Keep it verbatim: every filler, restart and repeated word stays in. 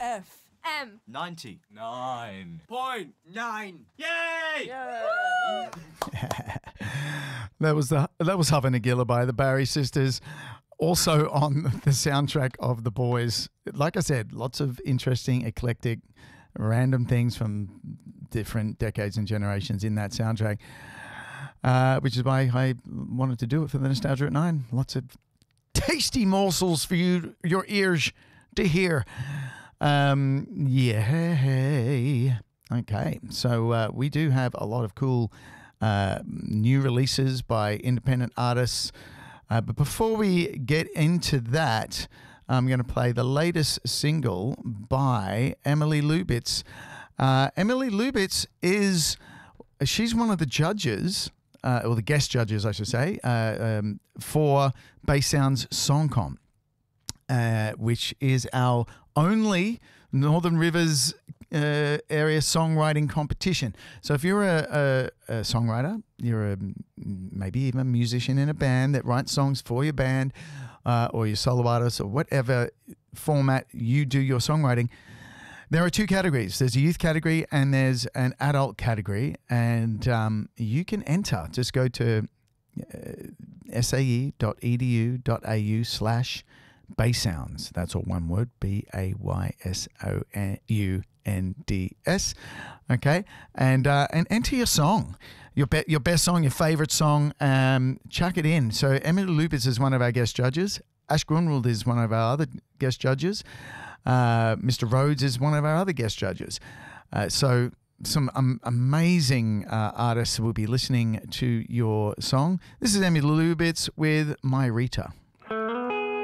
F. M. ninety-nine point nine. Yay! Yeah. That was the that was Huff and Nagila by the Barry Sisters. Also on the soundtrack of The Boys. Like I said, lots of interesting, eclectic, random things from different decades and generations in that soundtrack. Uh, which is why I wanted to do it for the Nostalgia at Nine. Lots of tasty morsels for you, your ears to hear. Um, yeah. Okay. So uh, we do have a lot of cool uh, new releases by independent artists. Uh, but before we get into that, I'm going to play the latest single by Emily Lubitz. Uh, Emily Lubitz is, she's one of the judges, uh, or the guest judges, I should say, uh, um, for Bass Sounds Songcom, uh, which is our only Northern Rivers uh, area songwriting competition. So if you're a, a, a songwriter, you're a, maybe even a musician in a band that writes songs for your band, uh, or your solo artist, or whatever format you do your songwriting, there are two categories. There's a youth category and there's an adult category, and um, you can enter. Just go to uh, sae.edu.au slash Bass Sounds. That's all one word, B A Y S O U N D S. Okay, and uh, and enter your song, your be- your best song, your favorite song. Um, chuck it in. So Emily Lubitz is one of our guest judges. Ash Grunwald is one of our other guest judges. Uh, Mister Rhodes is one of our other guest judges. Uh, so some um, amazing uh, artists will be listening to your song. This is Emily Lubitz with My Rita.